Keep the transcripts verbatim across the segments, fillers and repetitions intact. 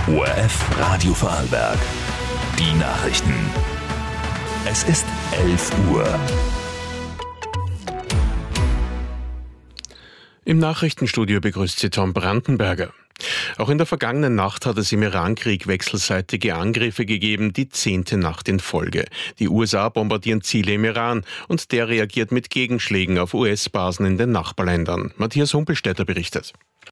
O R F Radio Vorarlberg. Die Nachrichten. Es ist elf Uhr. Im Nachrichtenstudio begrüßt Sie Tom Brandenberger. Auch in der vergangenen Nacht hat es im Irankrieg wechselseitige Angriffe gegeben, die zehnte Nacht in Folge. Die U S A bombardieren Ziele im Iran und der reagiert mit Gegenschlägen auf U S-Basen in den Nachbarländern. Matthias Humpelstädter berichtet.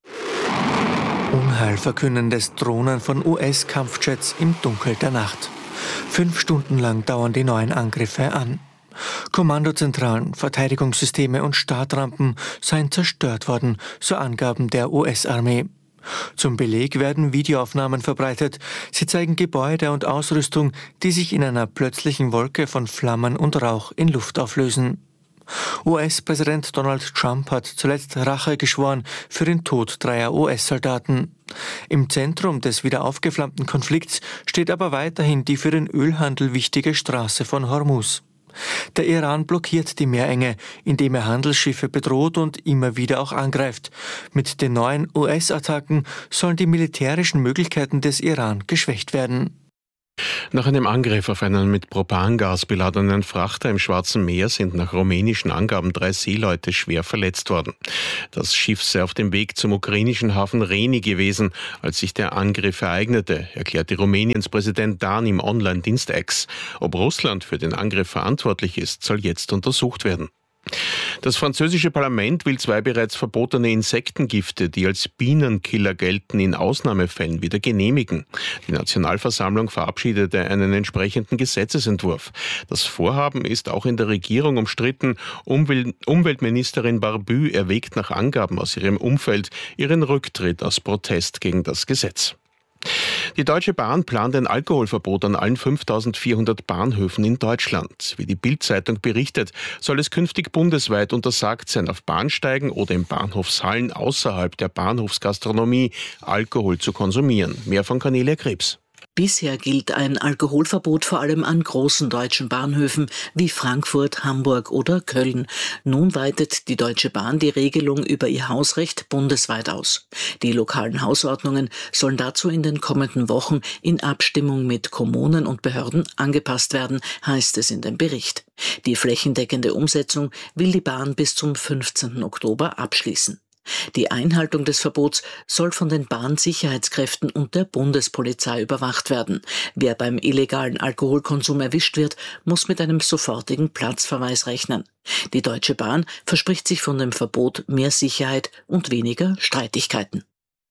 Unheilverkündendes Drohnen von U S-Kampfjets im Dunkel der Nacht. Fünf Stunden lang dauern die neuen Angriffe an. Kommandozentralen, Verteidigungssysteme und Startrampen seien zerstört worden, so Angaben der U S-Armee. Zum Beleg werden Videoaufnahmen verbreitet. Sie zeigen Gebäude und Ausrüstung, die sich in einer plötzlichen Wolke von Flammen und Rauch in Luft auflösen. U S-Präsident Donald Trump hat zuletzt Rache geschworen für den Tod dreier U S-Soldaten. Im Zentrum des wieder aufgeflammten Konflikts steht aber weiterhin die für den Ölhandel wichtige Straße von Hormuz. Der Iran blockiert die Meerenge, indem er Handelsschiffe bedroht und immer wieder auch angreift. Mit den neuen U S-Attacken sollen die militärischen Möglichkeiten des Iran geschwächt werden. Nach einem Angriff auf einen mit Propangas beladenen Frachter im Schwarzen Meer sind nach rumänischen Angaben drei Seeleute schwer verletzt worden. Das Schiff sei auf dem Weg zum ukrainischen Hafen Reni gewesen, als sich der Angriff ereignete, erklärte Rumäniens Präsident Dan im Online-Dienst X. Ob Russland für den Angriff verantwortlich ist, soll jetzt untersucht werden. Das französische Parlament will zwei bereits verbotene Insektengifte, die als Bienenkiller gelten, in Ausnahmefällen wieder genehmigen. Die Nationalversammlung verabschiedete einen entsprechenden Gesetzesentwurf. Das Vorhaben ist auch in der Regierung umstritten. Umwel- Umweltministerin Barbu erwägt nach Angaben aus ihrem Umfeld ihren Rücktritt aus Protest gegen das Gesetz. Die Deutsche Bahn plant ein Alkoholverbot an allen fünftausendvierhundert Bahnhöfen in Deutschland. Wie die Bild-Zeitung berichtet, soll es künftig bundesweit untersagt sein, auf Bahnsteigen oder in Bahnhofshallen außerhalb der Bahnhofsgastronomie Alkohol zu konsumieren. Mehr von Cornelia Krebs. Bisher gilt ein Alkoholverbot vor allem an großen deutschen Bahnhöfen wie Frankfurt, Hamburg oder Köln. Nun weitet die Deutsche Bahn die Regelung über ihr Hausrecht bundesweit aus. Die lokalen Hausordnungen sollen dazu in den kommenden Wochen in Abstimmung mit Kommunen und Behörden angepasst werden, heißt es in dem Bericht. Die flächendeckende Umsetzung will die Bahn bis zum fünfzehnten Oktober abschließen. Die Einhaltung des Verbots soll von den Bahnsicherheitskräften und der Bundespolizei überwacht werden. Wer beim illegalen Alkoholkonsum erwischt wird, muss mit einem sofortigen Platzverweis rechnen. Die Deutsche Bahn verspricht sich von dem Verbot mehr Sicherheit und weniger Streitigkeiten.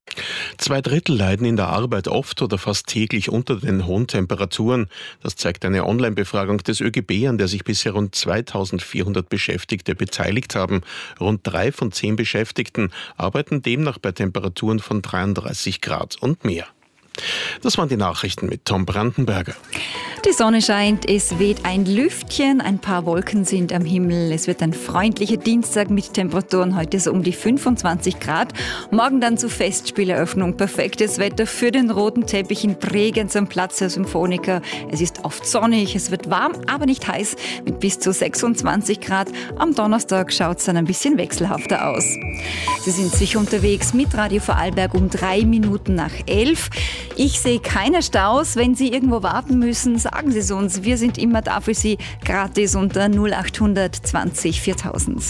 Zwei Drittel leiden in der Arbeit oft oder fast täglich unter den hohen Temperaturen. Das zeigt eine Online-Befragung des Ö G B, an der sich bisher rund zweitausendvierhundert Beschäftigte beteiligt haben. Rund drei von zehn Beschäftigten arbeiten demnach bei Temperaturen von dreiunddreißig Grad und mehr. Das waren die Nachrichten mit Tom Brandenberger. Die Sonne scheint, es weht ein Lüftchen, ein paar Wolken sind am Himmel. Es wird ein freundlicher Dienstag mit Temperaturen heute so um die fünfundzwanzig Grad. Morgen dann zur Festspieleröffnung. Perfektes Wetter für den roten Teppich in Bregenz am Platz der Symphoniker. Es ist oft sonnig, es wird warm, aber nicht heiß mit bis zu sechsundzwanzig Grad. Am Donnerstag schaut es dann ein bisschen wechselhafter aus. Sie sind sicher unterwegs mit Radio Vorarlberg um drei Minuten nach elf. Ich sehe keine Staus. Wenn Sie irgendwo warten müssen, sagen Sie es uns. Wir sind immer da für Sie, gratis unter null achthundert zwanzig viertausend.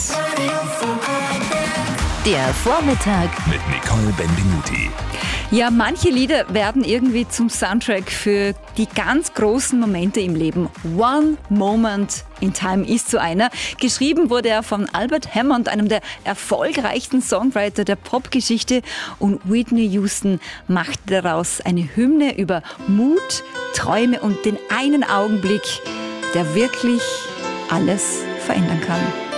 Der Vormittag mit Nicole Benvenuti. Ja, manche Lieder werden irgendwie zum Soundtrack für die ganz großen Momente im Leben. One Moment in Time ist so einer. Geschrieben wurde er von Albert Hammond, einem der erfolgreichsten Songwriter der Popgeschichte. Und Whitney Houston machte daraus eine Hymne über Mut, Träume und den einen Augenblick, der wirklich alles verändern kann.